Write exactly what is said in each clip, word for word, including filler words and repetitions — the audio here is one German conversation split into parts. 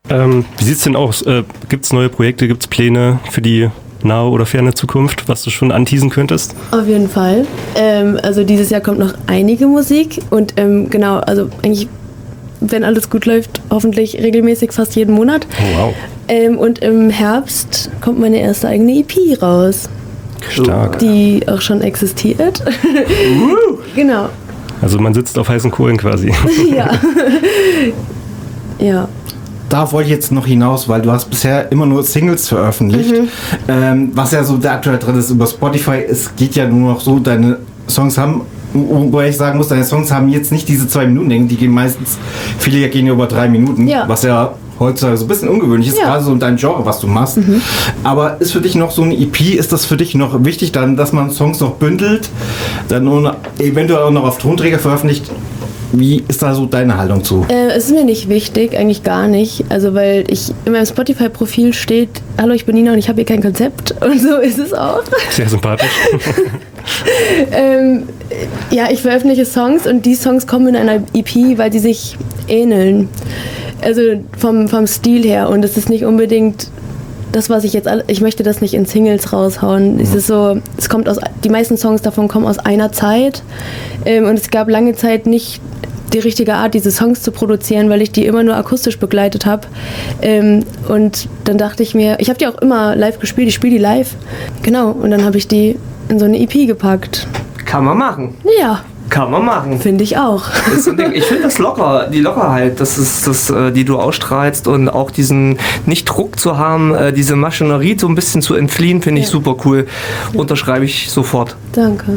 Ähm, wie sieht's denn aus? Äh, gibt's neue Projekte, gibt's Pläne für die nahe oder ferne Zukunft, was du schon anteasen könntest? Auf jeden Fall. Ähm, also dieses Jahr kommt noch einige Musik und ähm, genau, also eigentlich, wenn alles gut läuft, hoffentlich regelmäßig fast jeden Monat. Oh, wow. Ähm, und im Herbst kommt meine erste eigene E P raus. Stark. Die auch schon existiert. Genau. Also man sitzt auf heißen Kohlen quasi. Ja. Ja. Da wollte ich jetzt noch hinaus, weil du hast bisher immer nur Singles veröffentlicht. Mhm. Ähm, was ja so der aktuelle Trend ist über Spotify, es geht ja nur noch so, deine Songs haben, wobei ich sagen muss, deine Songs haben jetzt nicht diese zwei Minuten Länge, die gehen meistens, viele gehen ja über drei Minuten, ja. was ja heutzutage so ein bisschen ungewöhnlich ist, ja. gerade so in deinem Genre, was du machst. Mhm. Aber ist für dich noch so eine E P, ist das für dich noch wichtig, dann, dass man Songs noch bündelt, dann nur eventuell auch noch auf Tonträger veröffentlicht? Wie ist da so deine Haltung zu? Äh, es ist mir nicht wichtig, eigentlich gar nicht. Also weil ich in meinem Spotify-Profil steht, hallo, ich bin Nina und ich habe hier kein Konzept. Und so ist es auch. Sehr sympathisch. ähm, ja, ich veröffentliche Songs und die Songs kommen in einer E P, weil die sich ähneln. Also vom, vom Stil her. Und es ist nicht unbedingt das, was ich jetzt, alle, ich möchte das nicht in Singles raushauen. Mhm. Es ist so, es kommt aus, die meisten Songs davon kommen aus einer Zeit. Ähm, und es gab lange Zeit nicht die richtige Art, diese Songs zu produzieren, weil ich die immer nur akustisch begleitet habe. Ähm, und dann dachte ich mir, ich habe die auch immer live gespielt, ich spiele die live. Genau, und dann habe ich die in so eine E P gepackt. Kann man machen. Ja. Kann man machen. Finde ich auch. Das ist ein Ding. Ich finde das locker, die Lockerheit, das ist das, die du ausstrahlst und auch diesen nicht Druck zu haben, diese Maschinerie so ein bisschen zu entfliehen, finde ich ja. super cool. Ja. Unterschreibe ich sofort. Danke.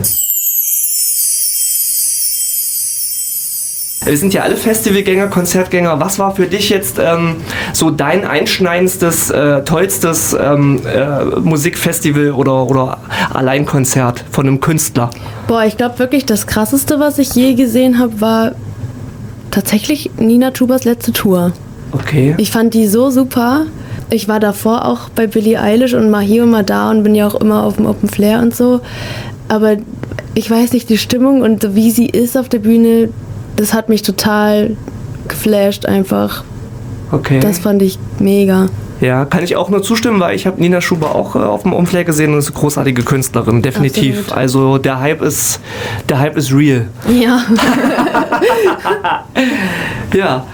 Wir sind ja alle Festivalgänger, Konzertgänger. Was war für dich jetzt ähm, so dein einschneidendstes, äh, tollstes ähm, äh, Musikfestival oder, oder Alleinkonzert von einem Künstler? Boah, ich glaube wirklich, das Krasseste, was ich je gesehen habe, war tatsächlich Nina Chubas letzte Tour. Okay. Ich fand die so super. Ich war davor auch bei Billie Eilish und mal hier und mal da und bin ja auch immer auf dem Open Flair und so. Aber ich weiß nicht, die Stimmung und wie sie ist auf der Bühne, das hat mich total geflasht einfach. Okay. Das fand ich mega. Ja, kann ich auch nur zustimmen, weil ich habe Nina Chuba auch äh, auf dem Umfeld gesehen und ist eine großartige Künstlerin, definitiv. Absolut. Also der Hype ist, der Hype ist real. Ja. Ja.